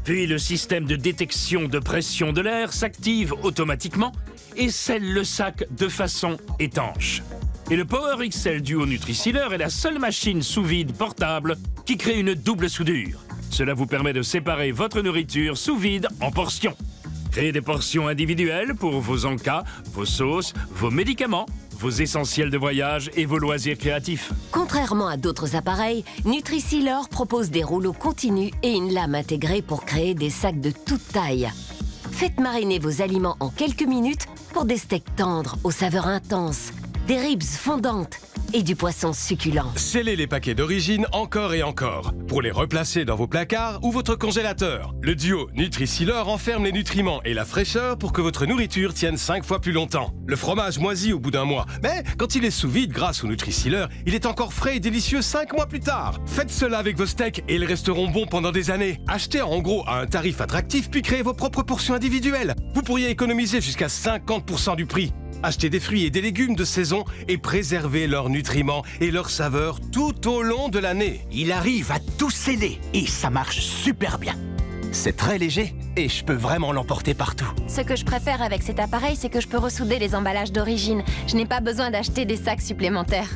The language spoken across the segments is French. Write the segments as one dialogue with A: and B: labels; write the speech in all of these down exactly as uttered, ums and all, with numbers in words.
A: Puis le système de détection de pression de l'air s'active automatiquement et scelle le sac de façon étanche. Et le Power X L Duo Nutri-Sealer est la seule machine sous vide portable qui crée une double soudure. Cela vous permet de séparer votre nourriture sous vide en portions. Créez des portions individuelles pour vos encas, vos sauces, vos médicaments, vos essentiels de voyage et vos loisirs créatifs.
B: Contrairement à d'autres appareils, Nutri-Sealer propose des rouleaux continus et une lame intégrée pour créer des sacs de toute taille. Faites mariner vos aliments en quelques minutes pour des steaks tendres aux saveurs intenses, des ribs fondantes et du poisson succulent.
C: Scellez les paquets d'origine encore et encore pour les replacer dans vos placards ou votre congélateur. Le duo Nutri-Sealer enferme les nutriments et la fraîcheur pour que votre nourriture tienne cinq fois plus longtemps. Le fromage moisit au bout d'un mois, mais quand il est sous vide grâce au Nutri-Sealer, il est encore frais et délicieux cinq mois plus tard. Faites cela avec vos steaks et ils resteront bons pendant des années. Achetez en gros à un tarif attractif puis créez vos propres portions individuelles. Vous pourriez économiser jusqu'à cinquante pour cent du prix. Achetez des fruits et des légumes de saison et préservez leurs nutriments et leurs saveurs tout au long de l'année.
D: Il arrive à tout sceller et ça marche super bien. C'est très léger et je peux vraiment l'emporter partout.
E: Ce que je préfère avec cet appareil, c'est que je peux ressouder les emballages d'origine. Je n'ai pas besoin d'acheter des sacs supplémentaires.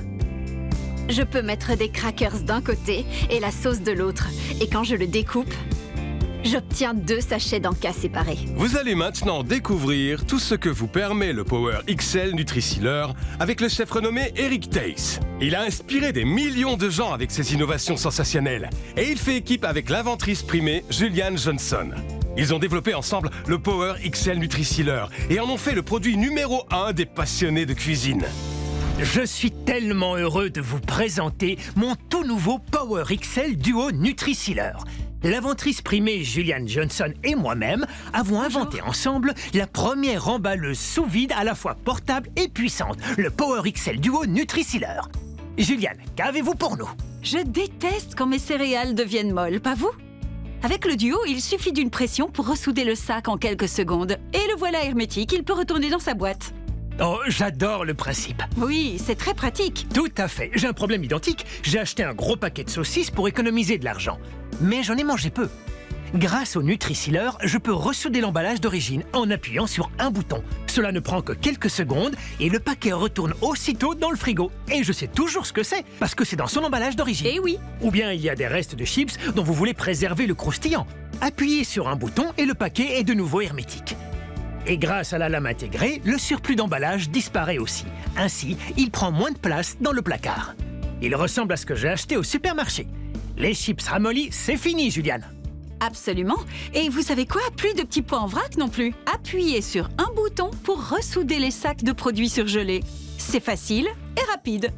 E: Je peux mettre des crackers d'un côté et la sauce de l'autre. Et quand je le découpe, j'obtiens deux sachets d'encas séparés.
C: Vous allez maintenant découvrir tout ce que vous permet le Power X L Nutri-Sealer avec le chef renommé Eric Tace. Il a inspiré des millions de gens avec ses innovations sensationnelles et il fait équipe avec l'inventrice primée Julian Johnson. Ils ont développé ensemble le Power X L Nutri-Sealer et en ont fait le produit numéro un des passionnés de cuisine.
F: Je suis tellement heureux de vous présenter mon tout nouveau Power X L Duo Nutri-Sealer. L'inventrice primée Julian Johnson et moi-même avons inventé ensemble la première emballeuse sous vide à la fois portable et puissante, le Power X L Duo Nutri-Sealer. Julian, qu'avez-vous pour nous?
G: Je déteste quand mes céréales deviennent molles, pas vous? Avec le Duo, il suffit d'une pression pour ressouder le sac en quelques secondes. Et le voilà hermétique, il peut retourner dans sa boîte.
F: Oh, j'adore le principe.
G: Oui, c'est très pratique.
F: Tout à fait. J'ai un problème identique. J'ai acheté un gros paquet de saucisses pour économiser de l'argent. Mais j'en ai mangé peu. Grâce au Nutri-Sealer, je peux ressouder l'emballage d'origine en appuyant sur un bouton. Cela ne prend que quelques secondes et le paquet retourne aussitôt dans le frigo. Et je sais toujours ce que c'est, parce que c'est dans son emballage d'origine.
G: Eh oui.
F: Ou bien il y a des restes de chips dont vous voulez préserver le croustillant. Appuyez sur un bouton et le paquet est de nouveau hermétique. Et grâce à la lame intégrée, le surplus d'emballage disparaît aussi. Ainsi, il prend moins de place dans le placard. Il ressemble à ce que j'ai acheté au supermarché. Les chips ramollis, c'est fini, Juliane.
G: Absolument. Et vous savez quoi? Plus de petits pois en vrac non plus. Appuyez sur un bouton pour ressouder les sacs de produits surgelés. C'est facile et rapide.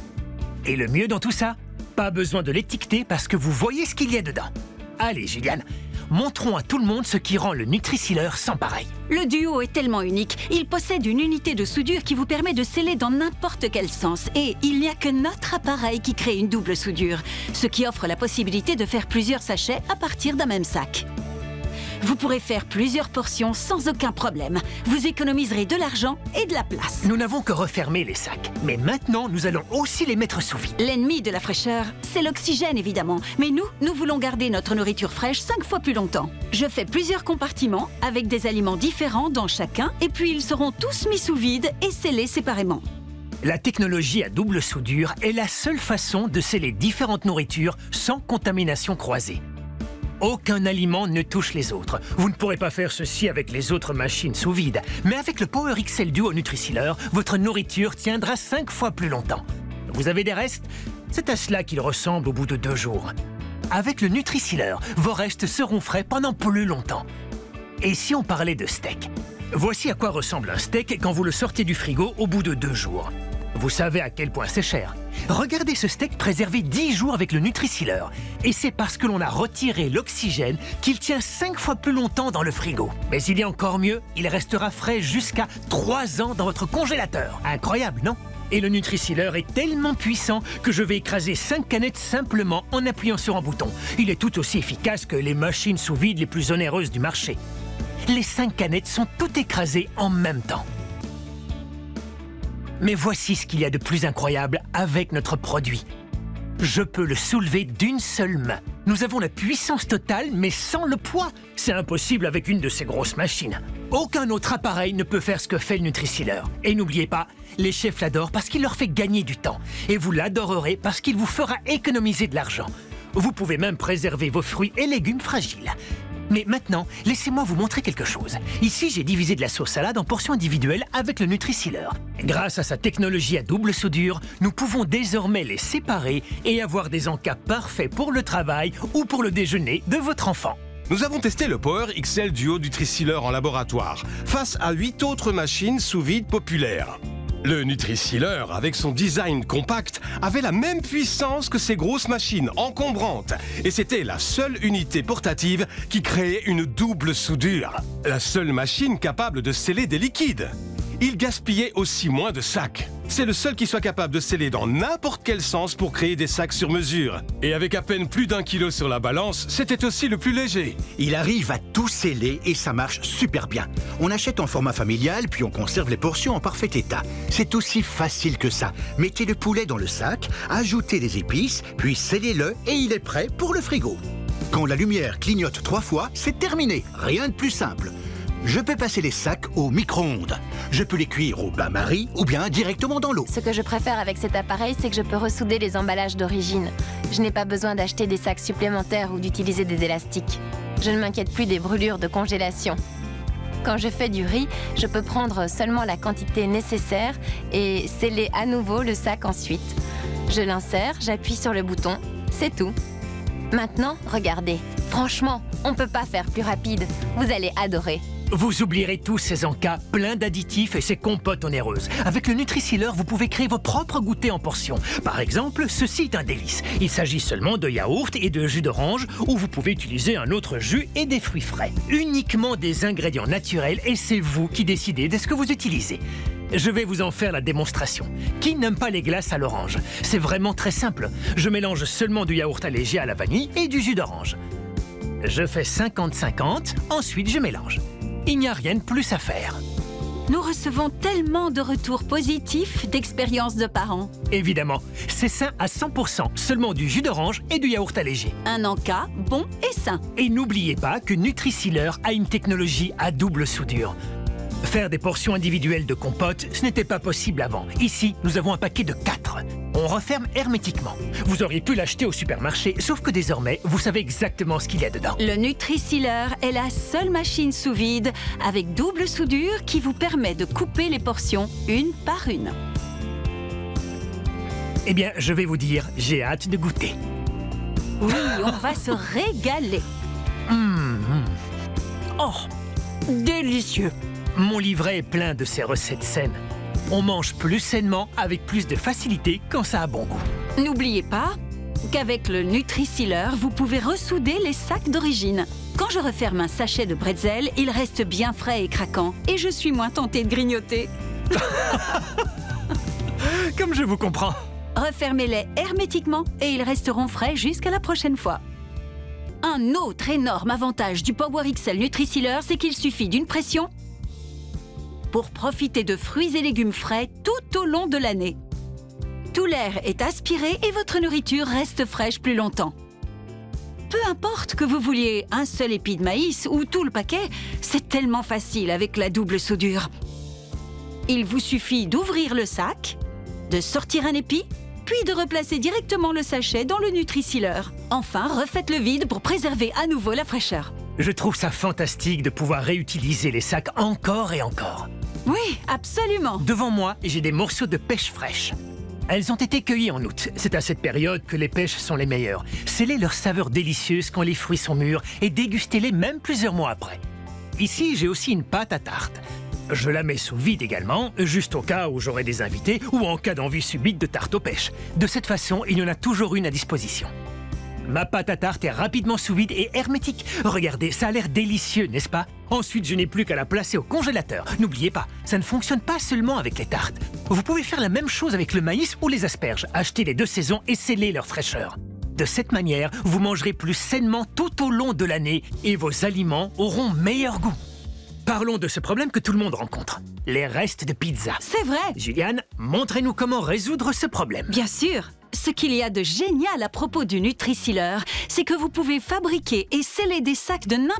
F: Et le mieux dans tout ça, pas besoin de l'étiqueter parce que vous voyez ce qu'il y a dedans. Allez, Juliane, montrons à tout le monde ce qui rend le Nutri-Sealer sans pareil.
G: Le Duo est tellement unique. Il possède une unité de soudure qui vous permet de sceller dans n'importe quel sens. Et il n'y a que notre appareil qui crée une double soudure, ce qui offre la possibilité de faire plusieurs sachets à partir d'un même sac. Vous pourrez faire plusieurs portions sans aucun problème. Vous économiserez de l'argent et de la place.
F: Nous n'avons que refermé les sacs. Mais maintenant, nous allons aussi les mettre sous vide.
G: L'ennemi de la fraîcheur, c'est l'oxygène évidemment. Mais nous, nous voulons garder notre nourriture fraîche cinq fois plus longtemps. Je fais plusieurs compartiments avec des aliments différents dans chacun et puis ils seront tous mis sous vide et scellés séparément.
F: La technologie à double soudure est la seule façon de sceller différentes nourritures sans contamination croisée. Aucun aliment ne touche les autres. Vous ne pourrez pas faire ceci avec les autres machines sous vide. Mais avec le Power X L Duo Nutri-Sealer, votre nourriture tiendra cinq fois plus longtemps. Vous avez des restes? C'est à cela qu'il ressemble au bout de deux jours. Avec le Nutri-Sealer, vos restes seront frais pendant plus longtemps. Et si on parlait de steak? Voici à quoi ressemble un steak quand vous le sortez du frigo au bout de deux jours. Vous savez à quel point c'est cher. Regardez ce steak préservé dix jours avec le Nutri-Sealer. Et c'est parce que l'on a retiré l'oxygène qu'il tient cinq fois plus longtemps dans le frigo. Mais il y a encore mieux, il restera frais jusqu'à trois ans dans votre congélateur. Incroyable, non? Et le Nutri-Sealer est tellement puissant que je vais écraser cinq canettes simplement en appuyant sur un bouton. Il est tout aussi efficace que les machines sous vide les plus onéreuses du marché. Les cinq canettes sont toutes écrasées en même temps. Mais voici ce qu'il y a de plus incroyable avec notre produit. Je peux le soulever d'une seule main. Nous avons la puissance totale, mais sans le poids. C'est impossible avec une de ces grosses machines. Aucun autre appareil ne peut faire ce que fait le Nutri-Sealer. Et n'oubliez pas, les chefs l'adorent parce qu'il leur fait gagner du temps. Et vous l'adorerez parce qu'il vous fera économiser de l'argent. Vous pouvez même préserver vos fruits et légumes fragiles. Mais maintenant, laissez-moi vous montrer quelque chose. Ici, j'ai divisé de la sauce salade en portions individuelles avec le Nutri-Sealer. Grâce à sa technologie à double soudure, nous pouvons désormais les séparer et avoir des encas parfaits pour le travail ou pour le déjeuner de votre enfant.
C: Nous avons testé le Power X L Duo Nutri-Sealer en laboratoire, face à huit autres machines sous vide populaires. Le Nutri-Sealer, avec son design compact, avait la même puissance que ces grosses machines encombrantes. Et c'était la seule unité portative qui créait une double soudure. La seule machine capable de sceller des liquides. Il gaspillait aussi moins de sacs. C'est le seul qui soit capable de sceller dans n'importe quel sens pour créer des sacs sur mesure. Et avec à peine plus d'un kilo sur la balance, c'était aussi le plus léger.
D: Il arrive à tout sceller et ça marche super bien. On achète en format familial, puis on conserve les portions en parfait état. C'est aussi facile que ça. Mettez le poulet dans le sac, ajoutez des épices, puis scellez-le et il est prêt pour le frigo. Quand la lumière clignote trois fois, c'est terminé. Rien de plus simple. Je peux passer les sacs au micro-ondes. Je peux les cuire au bain-marie ou bien directement dans l'eau.
E: Ce que je préfère avec cet appareil, c'est que je peux ressouder les emballages d'origine. Je n'ai pas besoin d'acheter des sacs supplémentaires ou d'utiliser des élastiques. Je ne m'inquiète plus des brûlures de congélation. Quand je fais du riz, je peux prendre seulement la quantité nécessaire et sceller à nouveau le sac ensuite. Je l'insère, j'appuie sur le bouton, c'est tout. Maintenant, regardez. Franchement, on ne peut pas faire plus rapide. Vous allez adorer.
F: Vous oublierez tous ces encas pleins d'additifs et ces compotes onéreuses. Avec le Nutri-Sealer, vous pouvez créer vos propres goûters en portions. Par exemple, ceci est un délice. Il s'agit seulement de yaourt et de jus d'orange, ou vous pouvez utiliser un autre jus et des fruits frais. Uniquement des ingrédients naturels et c'est vous qui décidez de ce que vous utilisez. Je vais vous en faire la démonstration. Qui n'aime pas les glaces à l'orange? C'est vraiment très simple. Je mélange seulement du yaourt allégé à la vanille et du jus d'orange. Je fais cinquante cinquante, ensuite je mélange. Il n'y a rien de plus à faire.
G: Nous recevons tellement de retours positifs d'expériences de parents.
F: Évidemment, c'est sain à cent pour cent, seulement du jus d'orange et du yaourt allégé.
G: Un encas bon et sain.
F: Et n'oubliez pas que Nutri-Sealer a une technologie à double soudure. Faire des portions individuelles de compote, ce n'était pas possible avant. Ici, nous avons un paquet de quatre. On referme hermétiquement. Vous auriez pu l'acheter au supermarché, sauf que désormais, vous savez exactement ce qu'il y a dedans.
G: Le Nutri-Sealer est la seule machine sous vide avec double soudure qui vous permet de couper les portions une par une.
F: Eh bien, je vais vous dire, j'ai hâte de goûter.
G: Oui, on va se régaler.
F: Mmh.
G: Oh, délicieux.
F: Mon livret est plein de ces recettes saines. On mange plus sainement avec plus de facilité quand ça a bon goût.
G: N'oubliez pas qu'avec le Nutri-Sealer, vous pouvez ressouder les sacs d'origine. Quand je referme un sachet de bretzel, il reste bien frais et craquant. Et je suis moins tentée de grignoter.
F: Comme je vous comprends.
G: Refermez-les hermétiquement et ils resteront frais jusqu'à la prochaine fois. Un autre énorme avantage du Power X L Nutri-Sealer, c'est qu'il suffit d'une pression pour profiter de fruits et légumes frais tout au long de l'année. Tout l'air est aspiré et votre nourriture reste fraîche plus longtemps. Peu importe que vous vouliez un seul épi de maïs ou tout le paquet, c'est tellement facile avec la double soudure. Il vous suffit d'ouvrir le sac, de sortir un épi, puis de replacer directement le sachet dans le Nutri-Sealer. Enfin, refaites le vide pour préserver à nouveau la fraîcheur.
F: Je trouve ça fantastique de pouvoir réutiliser les sacs encore et encore.
G: Oui, absolument.
F: Devant moi, j'ai des morceaux de pêche fraîche. Elles ont été cueillies en août. C'est à cette période que les pêches sont les meilleures. Scellez leur saveur délicieuse quand les fruits sont mûrs et dégustez-les même plusieurs mois après. Ici, j'ai aussi une pâte à tarte. Je la mets sous vide également, juste au cas où j'aurai des invités ou en cas d'envie subite de tarte aux pêches. De cette façon, il y en a toujours une à disposition. Ma pâte à tarte est rapidement sous vide et hermétique. Regardez, ça a l'air délicieux, n'est-ce pas? Ensuite, je n'ai plus qu'à la placer au congélateur. N'oubliez pas, ça ne fonctionne pas seulement avec les tartes. Vous pouvez faire la même chose avec le maïs ou les asperges. Achetez les deux saisons et scellez leur fraîcheur. De cette manière, vous mangerez plus sainement tout au long de l'année et vos aliments auront meilleur goût. Parlons de ce problème que tout le monde rencontre. Les restes de pizza.
G: C'est vrai.
F: Juliane, montrez-nous comment résoudre ce problème.
G: Bien sûr. Ce qu'il y a de génial à propos du Nutri-Sealer, c'est que vous pouvez fabriquer et sceller des sacs de n'importe